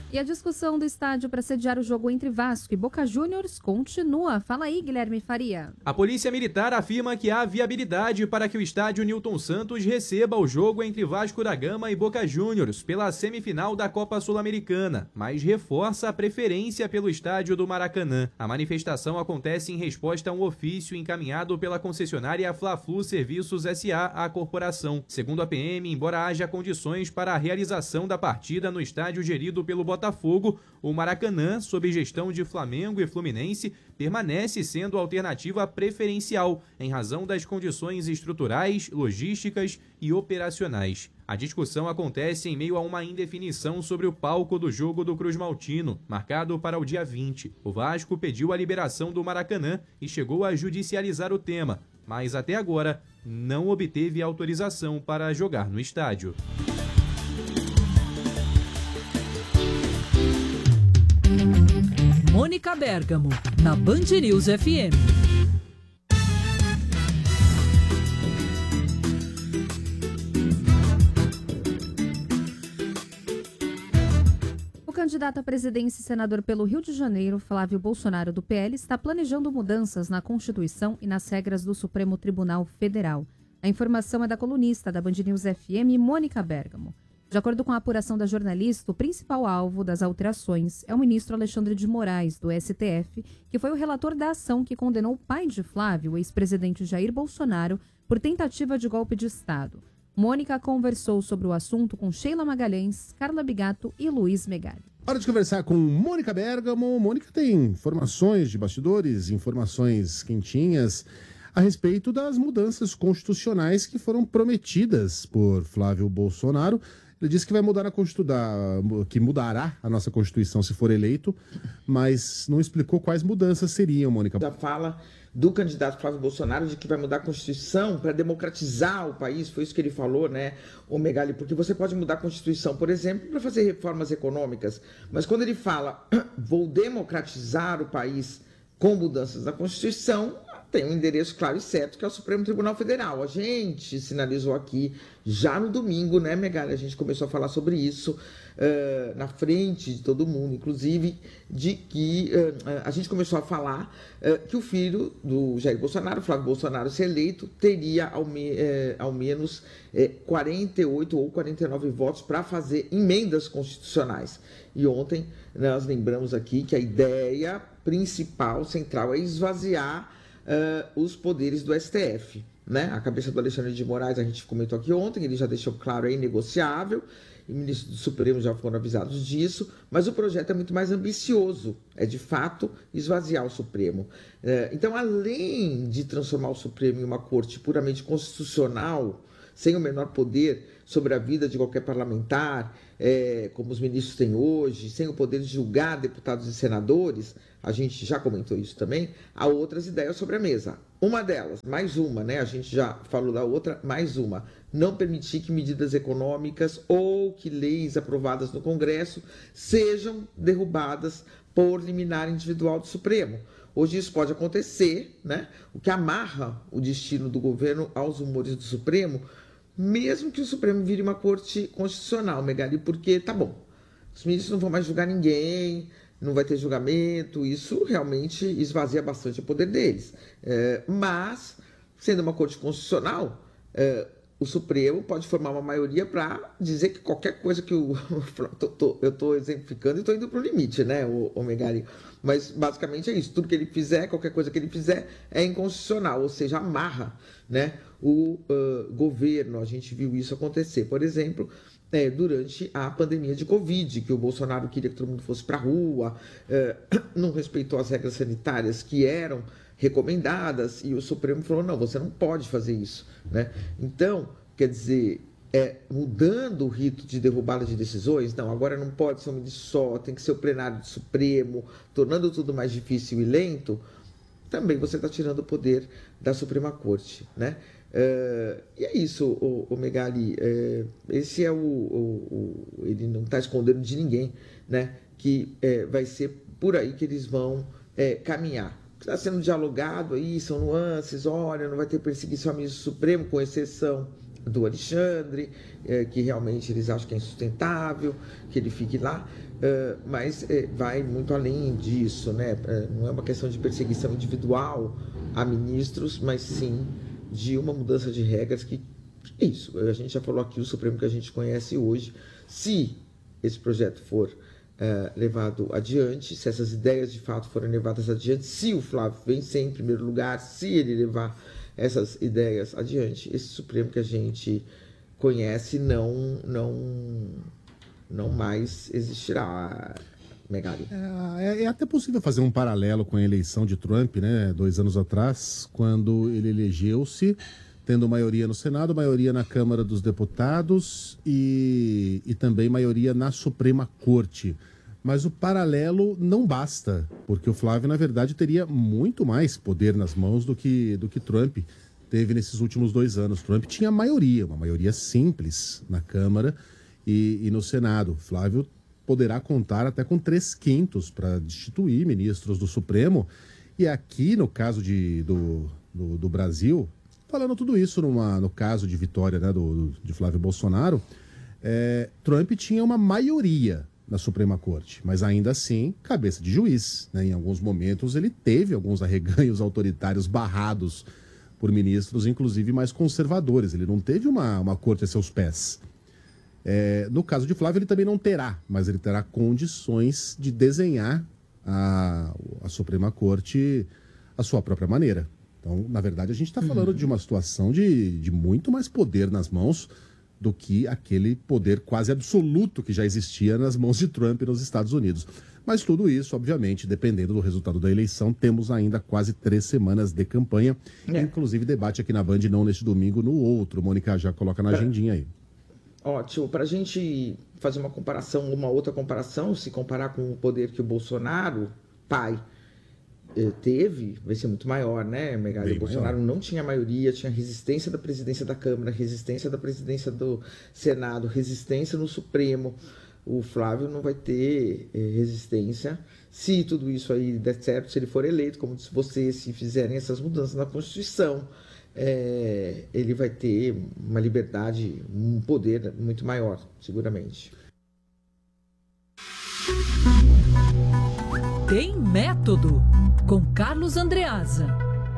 E a discussão do estádio para sediar o jogo entre Vasco e Boca Juniors continua. Fala aí, Guilherme Faria. A Polícia Militar afirma que há viabilidade para que o estádio Newton Santos receba o jogo entre Vasco da Gama e Boca Juniors pela semifinal da Copa Sul-Americana, mas reforça a preferência pelo estádio do Maracanã. A manifestação acontece em resposta a um ofício encaminhado pela concessionária Fla-Flu Serviços S.A. à corporação. Segundo a PM, embora haja condições para a realização da partida no estádio gerido pelo Botafogo, o Maracanã, sob gestão de Flamengo e Fluminense, permanece sendo a alternativa preferencial em razão das condições estruturais, logísticas e operacionais. A discussão acontece em meio a uma indefinição sobre o palco do jogo do Cruz Maltino, marcado para o dia 20. O Vasco pediu a liberação do Maracanã e chegou a judicializar o tema, mas até agora não obteve autorização para jogar no estádio. Mônica Bergamo, na Band News FM. O candidato à presidência e senador pelo Rio de Janeiro, Flávio Bolsonaro, do PL, está planejando mudanças na Constituição e nas regras do Supremo Tribunal Federal. A informação é da colunista da Band News FM, Mônica Bergamo. De acordo com a apuração da jornalista, o principal alvo das alterações é o ministro Alexandre de Moraes, do STF, que foi o relator da ação que condenou o pai de Flávio, o ex-presidente Jair Bolsonaro, por tentativa de golpe de Estado. Mônica conversou sobre o assunto com Sheila Magalhães, Carla Bigato e Luiz Megali. Hora de conversar com Mônica Bergamo. Mônica tem informações de bastidores, informações quentinhas a respeito das mudanças constitucionais que foram prometidas por Flávio Bolsonaro. Ele disse que vai mudar que mudará a nossa Constituição se for eleito, mas não explicou quais mudanças seriam, Mônica. Da fala do candidato Flávio Bolsonaro de que vai mudar a Constituição para democratizar o país, foi isso que ele falou, né, o Megali, porque você pode mudar a Constituição, por exemplo, para fazer reformas econômicas, mas quando ele fala vou democratizar o país com mudanças na Constituição, tem um endereço claro e certo, que é o Supremo Tribunal Federal. A gente sinalizou aqui já no domingo, né, Megali? A gente começou a falar sobre isso na frente de todo mundo, inclusive, de que a gente começou a falar que o filho do Jair Bolsonaro, Flávio Bolsonaro, se eleito, teria ao menos 48 ou 49 votos para fazer emendas constitucionais. E ontem nós lembramos aqui que a ideia principal, central, é esvaziar os poderes do STF, né? A cabeça do Alexandre de Moraes, a gente comentou aqui ontem, ele já deixou claro, é inegociável, e ministros do Supremo já foram avisados disso, mas o projeto é muito mais ambicioso, é de fato esvaziar o Supremo. Então, além de transformar o Supremo em uma corte puramente constitucional, sem o menor poder sobre a vida de qualquer parlamentar, como os ministros têm hoje, sem o poder de julgar deputados e senadores, a gente já comentou isso também, há outras ideias sobre a mesa. Uma delas, mais uma, né? A gente já falou da outra, mais uma. Não permitir que medidas econômicas ou que leis aprovadas no Congresso sejam derrubadas por liminar individual do Supremo. Hoje isso pode acontecer, né? O que amarra o destino do governo aos rumores do Supremo, mesmo que o Supremo vire uma corte constitucional, Megali, porque tá bom, os ministros não vão mais julgar ninguém, não vai ter julgamento, isso realmente esvazia bastante o poder deles. Mas, sendo uma corte constitucional, o Supremo pode formar uma maioria para dizer que qualquer coisa que eu estou exemplificando e estou indo para o limite, né, o Megali? Mas basicamente é isso, tudo que ele fizer, qualquer coisa que ele fizer é inconstitucional, ou seja, amarra, né, o governo. A gente viu isso acontecer, por exemplo, durante a pandemia de Covid, que o Bolsonaro queria que todo mundo fosse para a rua, não respeitou as regras sanitárias que eram recomendadas, e o Supremo falou, não, você não pode fazer isso, né? Então, quer dizer, mudando o rito de derrubada de decisões, não, agora não pode ser um ministro só, tem que ser o plenário do Supremo, tornando tudo mais difícil e lento, também você está tirando o poder da Suprema Corte, né? E é isso, o Megali, esse é ele não está escondendo de ninguém, né? Que vai ser por aí que eles vão caminhar. Está sendo dialogado aí, são nuances, olha, não vai ter perseguição ao ministro Supremo, com exceção do Alexandre, que realmente eles acham que é insustentável, que ele fique lá, mas vai muito além disso, né? Não é uma questão de perseguição individual a ministros, mas sim de uma mudança de regras que é isso. A gente já falou aqui o Supremo que a gente conhece hoje. Se esse projeto for levado adiante, se essas ideias de fato forem levadas adiante, se o Flávio vencer em primeiro lugar, se ele levar essas ideias adiante, esse Supremo que a gente conhece não mais existirá, Megali. É até possível fazer um paralelo com a eleição de Trump, né, 2 anos atrás, quando ele elegeu-se, tendo maioria no Senado, maioria na Câmara dos Deputados e também maioria na Suprema Corte. Mas o paralelo não basta, porque o Flávio, na verdade, teria muito mais poder nas mãos do que Trump teve nesses últimos 2 anos. Trump tinha maioria, uma maioria simples na Câmara e no Senado. Flávio poderá contar até com 3/5 para destituir ministros do Supremo. E aqui, no caso do Brasil, falando tudo isso no caso de vitória, né, de Flávio Bolsonaro, Trump tinha uma maioria na Suprema Corte, mas ainda assim, cabeça de juiz, né? Em alguns momentos ele teve alguns arreganhos autoritários barrados por ministros, inclusive mais conservadores. Ele não teve uma corte a seus pés. No caso de Flávio, ele também não terá, mas ele terá condições de desenhar a Suprema Corte à sua própria maneira. Então, na verdade, a gente está falando de uma situação de muito mais poder nas mãos do que aquele poder quase absoluto que já existia nas mãos de Trump nos Estados Unidos. Mas tudo isso, obviamente, dependendo do resultado da eleição, temos ainda quase 3 semanas de campanha, inclusive debate aqui na Band, não neste domingo, no outro. Mônica já coloca na agendinha aí. Ótimo, para a gente fazer uma outra comparação, se comparar com o poder que o Bolsonaro, pai, teve, vai ser muito maior, né, Megali? O Bolsonaro não tinha maioria, tinha resistência da presidência da Câmara, resistência da presidência do Senado, resistência no Supremo. O Flávio não vai ter resistência se tudo isso aí der certo, se ele for eleito, como disse você, se fizerem essas mudanças na Constituição. Ele vai ter uma liberdade, um poder muito maior, seguramente. Tem Método, com Carlos Andreasa.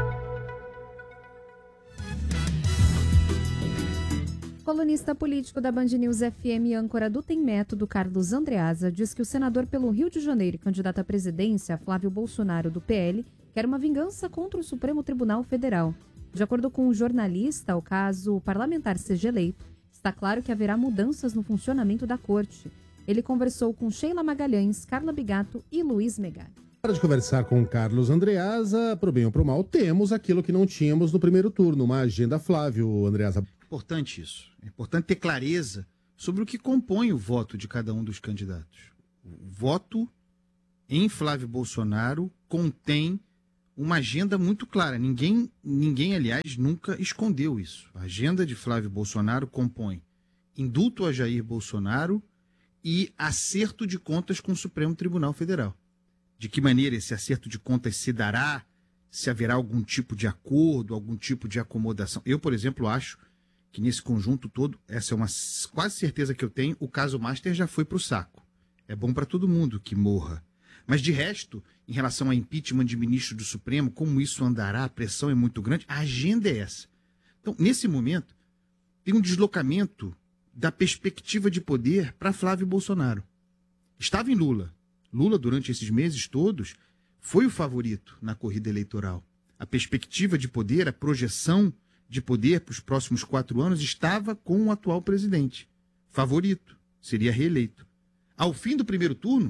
Colunista político da Band News FM, âncora do Tem Método, Carlos Andreasa, diz que o senador pelo Rio de Janeiro e candidato à presidência, Flávio Bolsonaro, do PL, quer uma vingança contra o Supremo Tribunal Federal. De acordo com o jornalista, ao caso o parlamentar seja eleito, está claro que haverá mudanças no funcionamento da corte. Ele conversou com Sheila Magalhães, Carla Bigato e Luiz Megali. Para de conversar com Carlos Andreasa, pro bem ou pro mal, temos aquilo que não tínhamos no primeiro turno, uma agenda. Flávio Andreasa. Importante isso. É importante ter clareza sobre o que compõe o voto de cada um dos candidatos. O voto em Flávio Bolsonaro contém uma agenda muito clara. Ninguém, aliás, nunca escondeu isso. A agenda de Flávio Bolsonaro compõe indulto a Jair Bolsonaro e acerto de contas com o Supremo Tribunal Federal. De que maneira esse acerto de contas se dará, se haverá algum tipo de acordo, algum tipo de acomodação. Eu, por exemplo, acho que nesse conjunto todo, essa é uma quase certeza que eu tenho, o caso Master já foi para o saco. É bom para todo mundo que morra. Mas de resto, em relação a impeachment de ministro do Supremo, como isso andará, a pressão é muito grande, a agenda é essa. Então, nesse momento, tem um deslocamento da perspectiva de poder para Flávio Bolsonaro. Estava em Lula. Lula, durante esses meses todos, foi o favorito na corrida eleitoral. A perspectiva de poder, a projeção de poder para os próximos 4 anos estava com o atual presidente. Favorito, seria reeleito. Ao fim do primeiro turno,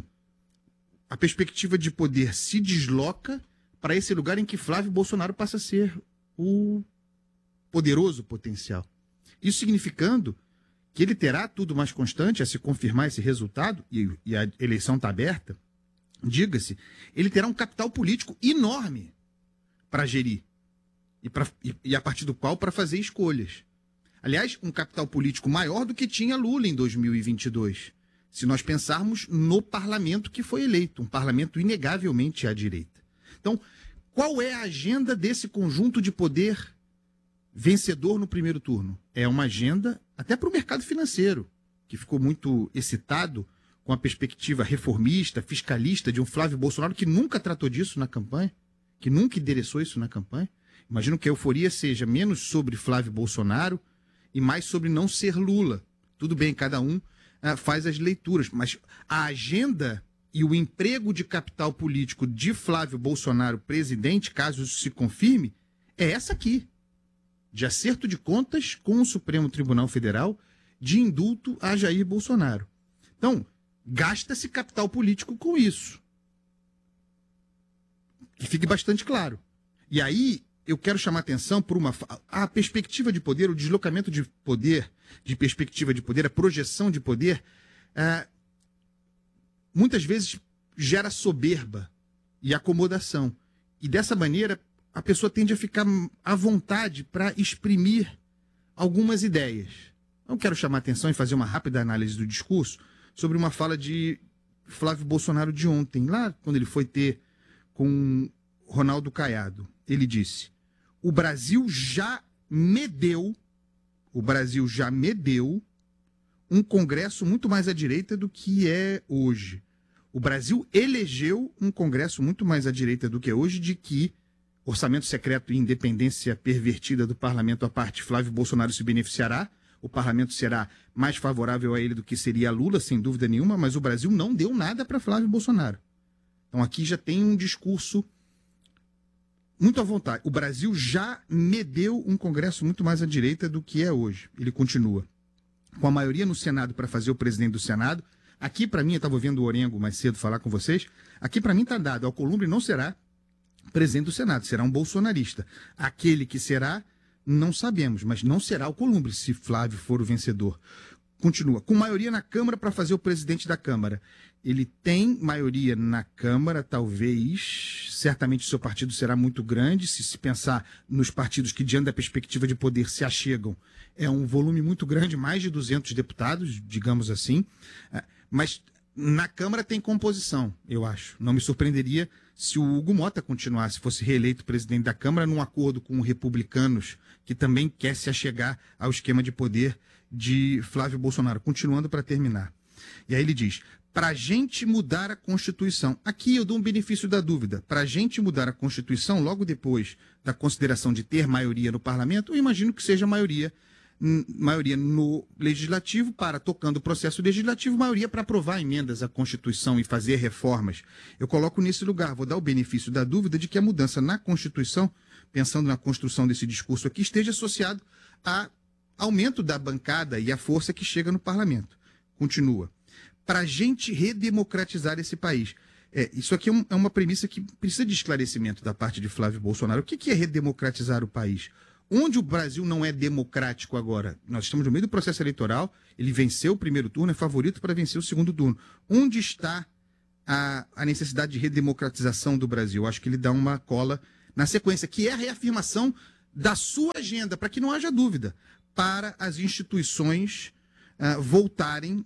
a perspectiva de poder se desloca para esse lugar em que Flávio Bolsonaro passa a ser o poderoso potencial. Isso significando que ele terá tudo mais constante a se confirmar esse resultado, e a eleição está aberta, diga-se, ele terá um capital político enorme para gerir e a partir do qual para fazer escolhas. Aliás, um capital político maior do que tinha Lula em 2022, se nós pensarmos no parlamento que foi eleito, um parlamento inegavelmente à direita. Então, qual é a agenda desse conjunto de poder vencedor no primeiro turno. É uma agenda até para o mercado financeiro, que ficou muito excitado com a perspectiva reformista, fiscalista de um Flávio Bolsonaro que nunca tratou disso na campanha, que nunca endereçou isso na campanha. Imagino que a euforia seja menos sobre Flávio Bolsonaro e mais sobre não ser Lula. Tudo bem, cada um faz as leituras, mas a agenda e o emprego de capital político de Flávio Bolsonaro presidente, caso isso se confirme, é essa aqui, de acerto de contas com o Supremo Tribunal Federal, de indulto a Jair Bolsonaro. Então, gasta-se capital político com isso. Que fique bastante claro. E aí, eu quero chamar atenção por a perspectiva de poder, o deslocamento de poder, de perspectiva de poder, a projeção de poder, muitas vezes gera soberba e acomodação. E dessa maneira, a pessoa tende a ficar à vontade para exprimir algumas ideias. Eu quero chamar atenção e fazer uma rápida análise do discurso sobre uma fala de Flávio Bolsonaro de ontem, lá quando ele foi ter com Ronaldo Caiado. Ele disse: o Brasil já me deu um Congresso muito mais à direita do que é hoje. O Brasil elegeu um Congresso muito mais à direita do que é hoje, de que orçamento secreto e independência pervertida do parlamento à parte, Flávio Bolsonaro se beneficiará. O parlamento será mais favorável a ele do que seria a Lula, sem dúvida nenhuma, mas o Brasil não deu nada para Flávio Bolsonaro. Então aqui já tem um discurso muito à vontade. O Brasil já me deu um Congresso muito mais à direita do que é hoje. Ele continua. Com a maioria no Senado para fazer o presidente do Senado, aqui para mim, eu estava ouvindo o Orengo mais cedo falar com vocês, aqui para mim está dado, Alcolumbre não será presidente do Senado, será um bolsonarista. Aquele que será, não sabemos, mas não será Alcolumbre, se Flávio for o vencedor. Continua. Com maioria na Câmara para fazer o presidente da Câmara. Ele tem maioria na Câmara, talvez, certamente o seu partido será muito grande, se pensar nos partidos que, diante da perspectiva de poder, se achegam. É um volume muito grande, mais de 200 deputados, digamos assim. Mas na Câmara tem composição, eu acho. Não me surpreenderia se o Hugo Mota continuasse, fosse reeleito presidente da Câmara, num acordo com republicanos, que também quer se achegar ao esquema de poder de Flávio Bolsonaro. Continuando para terminar. E aí ele diz: para a gente mudar a Constituição, aqui eu dou um benefício da dúvida, para a gente mudar a Constituição, logo depois da consideração de ter maioria no parlamento, eu imagino que seja maioria no legislativo, para, tocando o processo legislativo, maioria para aprovar emendas à Constituição e fazer reformas. Eu coloco nesse lugar, vou dar o benefício da dúvida de que a mudança na Constituição, pensando na construção desse discurso aqui, esteja associado a aumento da bancada e a força que chega no parlamento. Continua. Para a gente redemocratizar esse país. Isso aqui é uma premissa que precisa de esclarecimento da parte de Flávio Bolsonaro. O que é redemocratizar o país? Onde o Brasil não é democrático agora? Nós estamos no meio do processo eleitoral, ele venceu o primeiro turno, é favorito para vencer o segundo turno. Onde está a necessidade de redemocratização do Brasil? Acho que ele dá uma cola na sequência, que é a reafirmação da sua agenda, para que não haja dúvida, para as instituições voltarem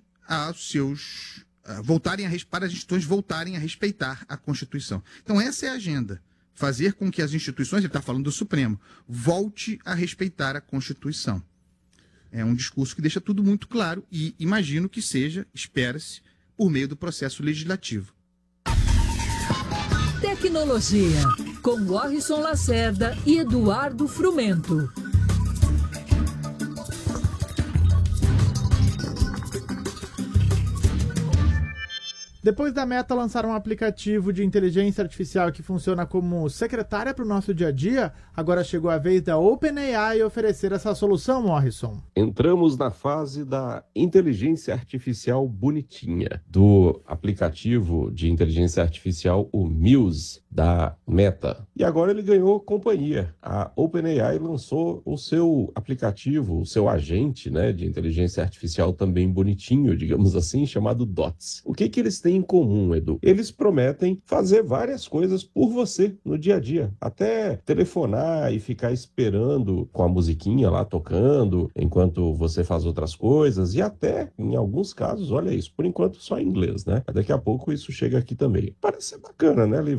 para as instituições voltarem a respeitar a Constituição. Então essa é a agenda. Fazer com que as instituições, ele está falando do Supremo, volte a respeitar a Constituição. É um discurso que deixa tudo muito claro e imagino que seja, espera-se, por meio do processo legislativo. Tecnologia, com Warrison Lacerda e Eduardo Frumento. Depois da Meta lançar um aplicativo de inteligência artificial que funciona como secretária para o nosso dia a dia, agora chegou a vez da OpenAI oferecer essa solução, Morrison. Entramos na fase da inteligência artificial bonitinha, do aplicativo de inteligência artificial, o Muse, da Meta. E agora ele ganhou companhia. A OpenAI lançou o seu aplicativo, o seu agente, né, de inteligência artificial também bonitinho, digamos assim, chamado Dots. O que eles têm em comum, Edu? Eles prometem fazer várias coisas por você no dia a dia. Até telefonar e ficar esperando com a musiquinha lá tocando enquanto você faz outras coisas. E até, em alguns casos, olha isso, por enquanto só em inglês, né? Daqui a pouco isso chega aqui também. Parece ser bacana, né? Livrar a gente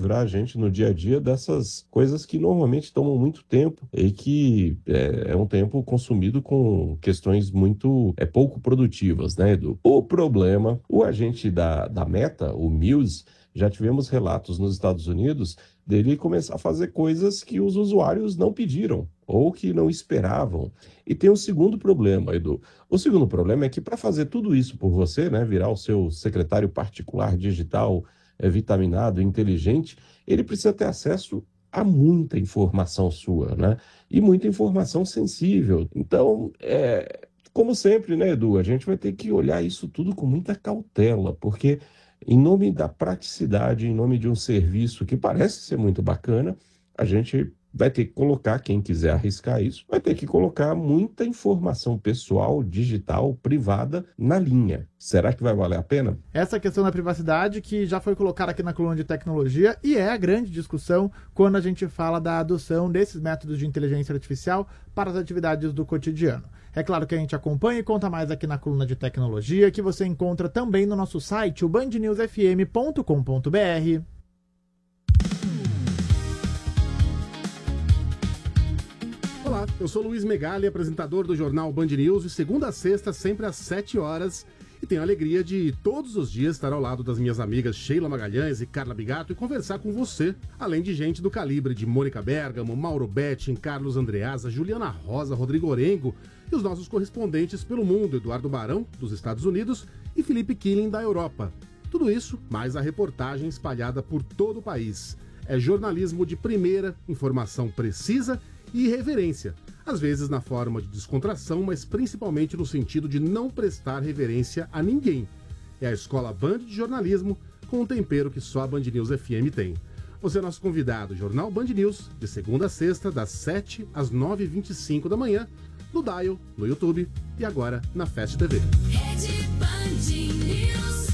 gente no dia a dia dessas coisas que normalmente tomam muito tempo e que é um tempo consumido com questões muito pouco produtivas, né, Edu? O problema, o agente da Meta, o Muse, já tivemos relatos nos Estados Unidos dele começar a fazer coisas que os usuários não pediram ou que não esperavam. E tem um segundo problema, Edu. O segundo problema é que para fazer tudo isso por você, né, virar o seu secretário particular digital, vitaminado, inteligente, ele precisa ter acesso a muita informação sua, né? E muita informação sensível. Então, como sempre, né, Edu, a gente vai ter que olhar isso tudo com muita cautela, porque em nome da praticidade, em nome de um serviço que parece ser muito bacana, a gente vai ter que colocar, quem quiser arriscar isso, vai ter que colocar muita informação pessoal, digital, privada na linha. Será que vai valer a pena? Essa questão da privacidade que já foi colocada aqui na coluna de tecnologia e é a grande discussão quando a gente fala da adoção desses métodos de inteligência artificial para as atividades do cotidiano. É claro que a gente acompanha e conta mais aqui na coluna de tecnologia, que você encontra também no nosso site, o bandnewsfm.com.br. Olá, eu sou Luiz Megali, apresentador do jornal Band News, de segunda a sexta, sempre às 7 horas. E tenho a alegria de todos os dias estar ao lado das minhas amigas Sheila Magalhães e Carla Bigato e conversar com você, além de gente do calibre de Mônica Bergamo, Mauro Betting, Carlos Andreasa, Juliana Rosa, Rodrigo Orengo e os nossos correspondentes pelo mundo, Eduardo Barão, dos Estados Unidos, e Felipe Killing, da Europa. Tudo isso, mais a reportagem espalhada por todo o país. É jornalismo de primeira, informação precisa e irreverência, às vezes na forma de descontração, mas principalmente no sentido de não prestar reverência a ninguém. É a Escola Band de Jornalismo, com um tempero que só a Band News FM tem. Você é nosso convidado, Jornal Band News, de segunda a sexta, das 7 às 9h25 da manhã, no Dial, no YouTube e agora na Fast TV. Rede Band News.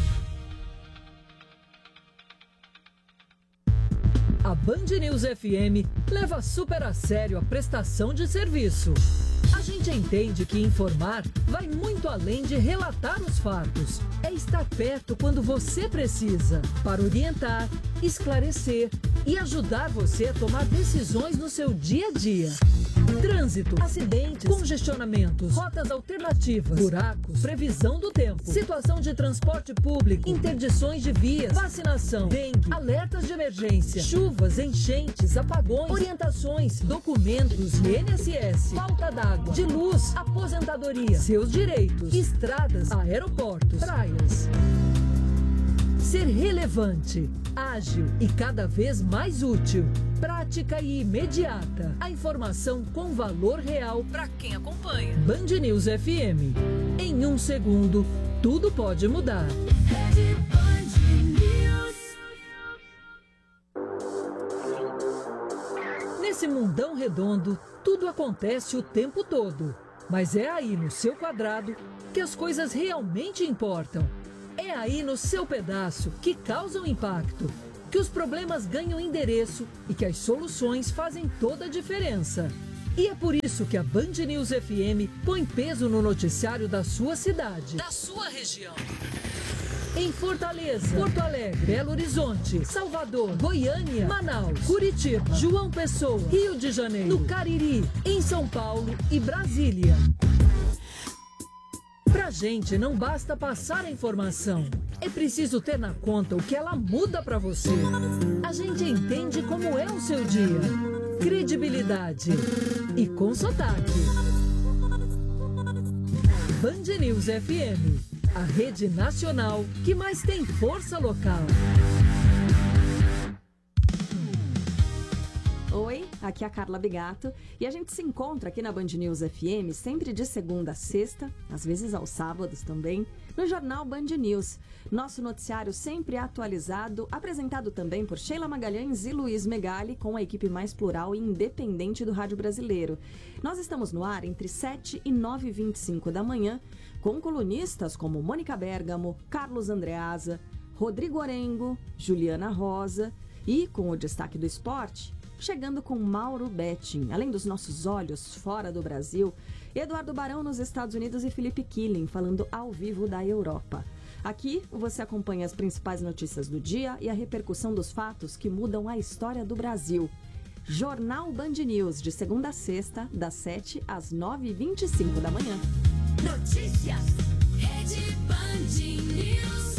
A Band News FM leva super a sério a prestação de serviço. A gente entende que informar vai muito além de relatar os fatos. É estar perto quando você precisa, para orientar, esclarecer e ajudar você a tomar decisões no seu dia a dia. Trânsito, acidentes, congestionamentos, rotas alternativas, buracos, previsão do tempo, situação de transporte público, interdições de vias, vacinação, dengue, alertas de emergência, chuvas, enchentes, apagões, orientações, documentos, INSS, falta d'água, de luz, aposentadoria, seus direitos, estradas, aeroportos, praias. Ser relevante, ágil e cada vez mais útil. Prática e imediata. A informação com valor real para quem acompanha. Band News FM. Em um segundo, tudo pode mudar. Nesse mundão redondo, tudo acontece o tempo todo. Mas é aí no seu quadrado que as coisas realmente importam. É aí no seu pedaço que causam impacto, que os problemas ganham endereço e que as soluções fazem toda a diferença. E é por isso que a Band News FM põe peso no noticiário da sua cidade, da sua região. Em Fortaleza, Porto Alegre, Belo Horizonte, Salvador, Goiânia, Manaus, Curitiba, João Pessoa, Rio de Janeiro, no Cariri, em São Paulo e Brasília. Pra gente não basta passar a informação, é preciso ter na conta o que ela muda pra você. A gente entende como é o seu dia, credibilidade e com sotaque. Band News FM, a rede nacional que mais tem força local. Oi, aqui é a Carla Bigato e a gente se encontra aqui na Band News FM sempre de segunda a sexta, às vezes aos sábados também, no jornal Band News. Nosso noticiário sempre atualizado, apresentado também por Sheila Magalhães e Luiz Megali, com a equipe mais plural e independente do rádio brasileiro. Nós estamos no ar entre 7 e 9h25 da manhã, com colunistas como Mônica Bergamo, Carlos Andreasa, Rodrigo Orengo, Juliana Rosa e, com o destaque do esporte, chegando com Mauro Betting, além dos nossos olhos fora do Brasil, Eduardo Barão nos Estados Unidos e Felipe Killing falando ao vivo da Europa. Aqui você acompanha as principais notícias do dia e a repercussão dos fatos que mudam a história do Brasil. Jornal Band News, de segunda a sexta, das 7 às 9h25 da manhã. Notícias, Rede Band News.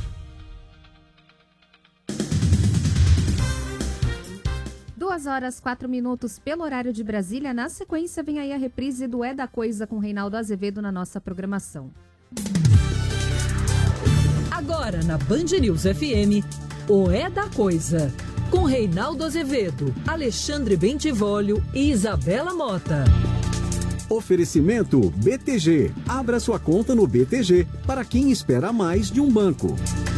Duas horas, 4 minutos pelo horário de Brasília. Na sequência, vem aí a reprise do É da Coisa com Reinaldo Azevedo na nossa programação. Agora na Band News FM, o É da Coisa, com Reinaldo Azevedo, Alexandre Bentivolio e Isabela Mota. Oferecimento BTG. Abra sua conta no BTG para quem espera mais de um banco.